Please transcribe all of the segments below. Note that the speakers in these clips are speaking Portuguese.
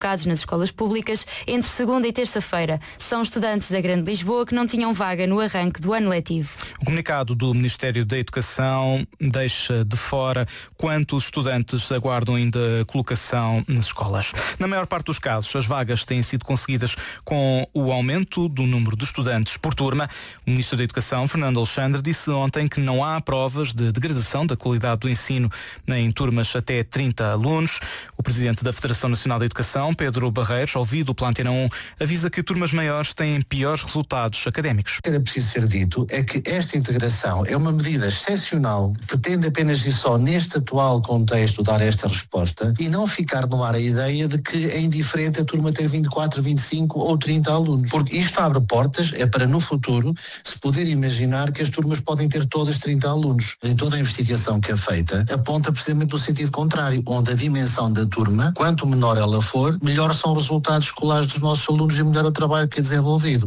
convocados nas escolas públicas entre segunda e terça-feira. São estudantes da Grande Lisboa que não tinham vaga no arranque do ano letivo. O comunicado do Ministério da Educação deixa de fora quantos estudantes aguardam ainda colocação nas escolas. Na maior parte dos casos, as vagas têm sido conseguidas com o aumento do número de estudantes por turma. O Ministro da Educação, Fernando Alexandre, disse ontem que não há provas de degradação da qualidade do ensino em turmas até 30 alunos. O Presidente da Federação Nacional da Educação, Pedro Barreiros, ouvido pela Antena 1, avisa que turmas maiores têm piores resultados académicos. O que era preciso ser dito é que esta integração é uma medida excepcional, pretende apenas e só neste atual contexto dar esta resposta e não ficar no ar a ideia de que é indiferente a turma ter 24, 25 ou 30 alunos. Porque isto abre portas, é para no futuro se poder imaginar que as turmas podem ter todas 30 alunos. Em toda a investigação que é feita, aponta precisamente no sentido contrário, onde a dimensão da turma, quanto menor ela for, melhor são os resultados escolares dos nossos alunos e melhor o trabalho que é desenvolvido.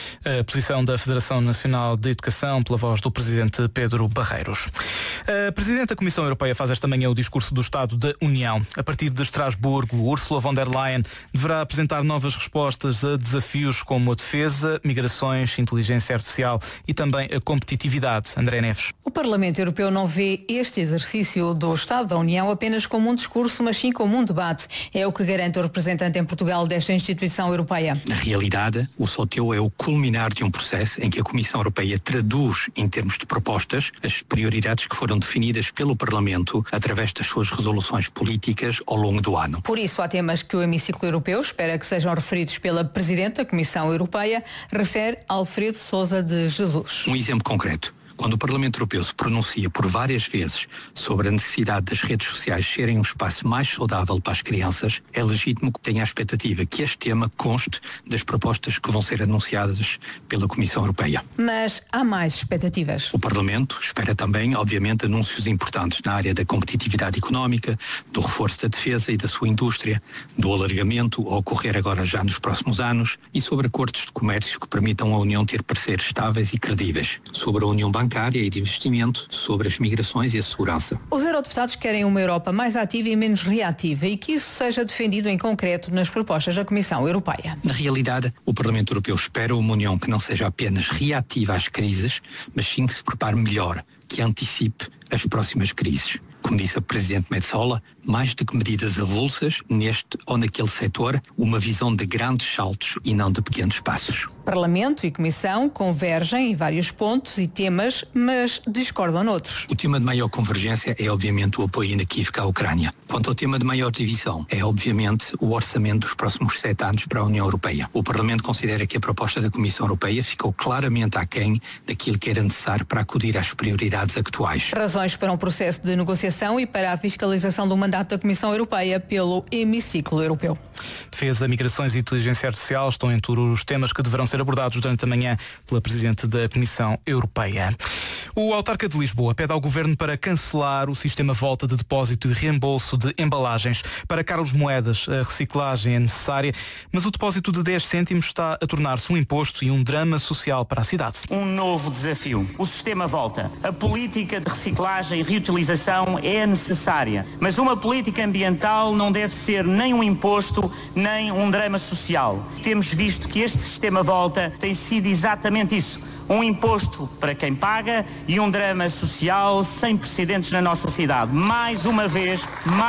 A posição da Federação Nacional de Educação pela voz do Presidente Pedro Barreiros. A Presidente da Comissão Europeia faz esta manhã o discurso do Estado da União. A partir de Estrasburgo, Ursula von der Leyen deverá apresentar novas respostas a desafios como a defesa, migrações, inteligência artificial e também a competitividade. André Neves. O Parlamento Europeu não vê este exercício do Estado da União apenas como um discurso, mas sim como um debate. É o que garante o representante em Portugal desta instituição europeia. Na realidade, o sorteio é o culminar de um processo em que a Comissão Europeia traduz, em termos de propostas, as prioridades que foram definidas pelo Parlamento através das suas resoluções políticas ao longo do ano. Por isso, há temas que o hemiciclo europeu espera que sejam referidos pela Presidente da Comissão Europeia, refere Alfredo Sousa de Jesus. Um exemplo concreto. Quando o Parlamento Europeu se pronuncia por várias vezes sobre a necessidade das redes sociais serem um espaço mais saudável para as crianças, é legítimo que tenha a expectativa que este tema conste das propostas que vão ser anunciadas pela Comissão Europeia. Mas há mais expectativas. O Parlamento espera também, obviamente, anúncios importantes na área da competitividade económica, do reforço da defesa e da sua indústria, do alargamento a ocorrer agora já nos próximos anos e sobre acordos de comércio que permitam à União ter parceiros estáveis e credíveis, sobre a União Bancária e de investimento, sobre as migrações e a segurança. Os eurodeputados querem uma Europa mais ativa e menos reativa e que isso seja defendido em concreto nas propostas da Comissão Europeia. Na realidade, o Parlamento Europeu espera uma União que não seja apenas reativa às crises, mas sim que se prepare melhor, que antecipe as próximas crises. Como disse a Presidente Metsola, mais do que medidas avulsas, neste ou naquele setor, uma visão de grandes saltos e não de pequenos passos. Parlamento e Comissão convergem em vários pontos e temas, mas discordam noutros. O tema de maior convergência é, obviamente, o apoio inequívoco à Ucrânia. Quanto ao tema de maior divisão, é, obviamente, o orçamento dos próximos 7 anos para a União Europeia. O Parlamento considera que a proposta da Comissão Europeia ficou claramente aquém daquilo que era necessário para acudir às prioridades atuais. Razões para um processo de negociação e para a fiscalização do mandato da Comissão Europeia pelo hemiciclo europeu. Defesa, migrações e inteligência artificial estão entre os temas que deverão ser abordados durante a manhã pela Presidente da Comissão Europeia. O autarca de Lisboa pede ao Governo para cancelar o sistema volta de depósito e reembolso de embalagens. Para Carlos Moedas, a reciclagem é necessária, mas o depósito de 10 cêntimos está a tornar-se um imposto e um drama social para a cidade. Um novo desafio. O sistema volta. A política de reciclagem e reutilização é necessária, mas uma política ambiental não deve ser nem um imposto, nem um drama social. Temos visto que este sistema volta tem sido exatamente isso. Um imposto para quem paga e um drama social sem precedentes na nossa cidade. Mais uma vez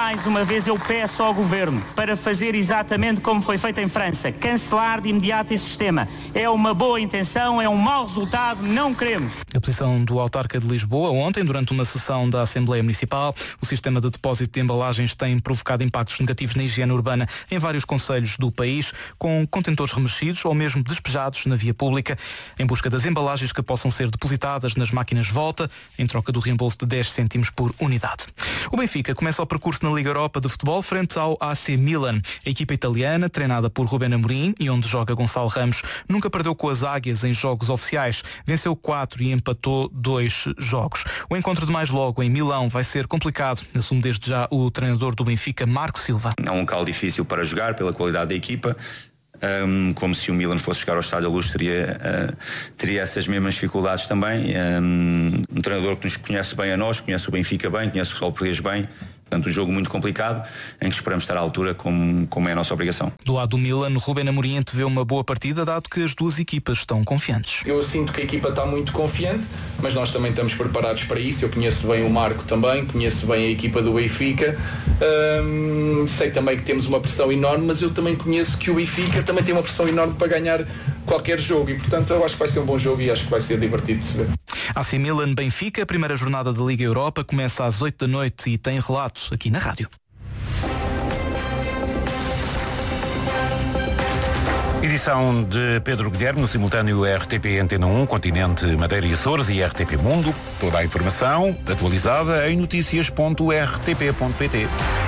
eu peço ao Governo para fazer exatamente como foi feito em França, cancelar de imediato esse sistema. É uma boa intenção, é um mau resultado, não queremos. A posição do autarca de Lisboa ontem, durante uma sessão da Assembleia Municipal, o sistema de depósito de embalagens tem provocado impactos negativos na higiene urbana em vários concelhos do país, com contentores remexidos ou mesmo despejados na via pública, em busca das embalagens que possam ser depositadas nas máquinas Volta, em troca do reembolso de 10 cêntimos por unidade. O Benfica começa o percurso na Liga Europa de Futebol frente ao AC Milan. A equipa italiana, treinada por Rubén Amorim e onde joga Gonçalo Ramos, nunca perdeu com as águias em jogos oficiais. Venceu 4 e empatou 2 jogos. O encontro de mais logo em Milão vai ser complicado, assume desde já o treinador do Benfica, Marco Silva. É um local difícil para jogar pela qualidade da equipa. Como se o Milan fosse jogar ao Estádio da Luz, teria essas mesmas dificuldades também. Um treinador que nos conhece bem a nós, conhece o Benfica bem, conhece o futebol português bem Portanto, um jogo muito complicado, em que esperamos estar à altura como é a nossa obrigação. Do lado do Milan, Ruben Amorim antevê uma boa partida, dado que as duas equipas estão confiantes. Eu sinto que a equipa está muito confiante, mas nós também estamos preparados para isso. Eu conheço bem o Marco também, conheço bem a equipa do Benfica. Sei também que temos uma pressão enorme, mas eu também conheço que o Benfica também tem uma pressão enorme para ganhar qualquer jogo e, portanto, eu acho que vai ser um bom jogo e acho que vai ser divertido de se ver. AC Milan Benfica, a primeira jornada da Liga Europa, começa às 8 da noite e tem relato aqui na rádio. Edição de Pedro Guilherme, no simultâneo RTP Antena 1, Continente, Madeira e Açores e RTP Mundo. Toda a informação atualizada em noticias.rtp.pt.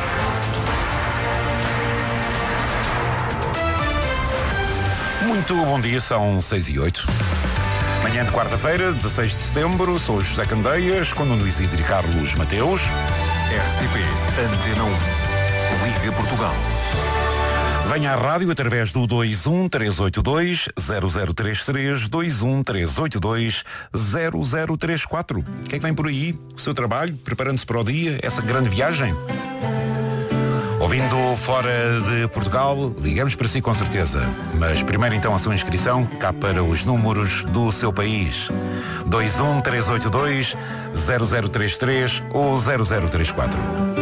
Muito bom dia, são 6h08. Manhã de quarta-feira, 16 de setembro, sou José Candeias, com Nuno Isidro e Carlos Mateus. RTP Antena 1, Liga Portugal. Venha à rádio através do 21382-0033, 21382-0034. O que é que vem por aí? O seu trabalho? Preparando-se para o dia? Essa grande viagem? Ouvindo fora de Portugal, ligamos para si com certeza. Mas primeiro então a sua inscrição, cá para os números do seu país. 21382-0033 ou 0034.